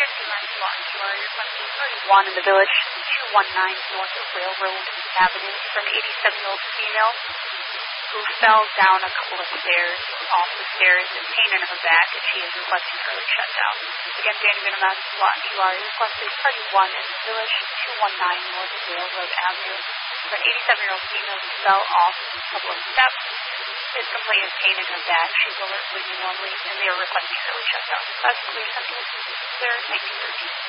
1 in the village, 219 north of Railroad Avenue, for an 87-year-old female who fell down a couple of stairs, off the stairs, in pain in her back, and she is requesting early shutdown. Again, Danny Minimax, Lot QR requested party 1 in the village, 219 north of Railroad Avenue, for an 87-year-old female who fell off a couple of steps, is complaining of pain in her back. She's alert, breathing normally, and they are requesting early shutdown. That's clear, Central. Clear, 1913.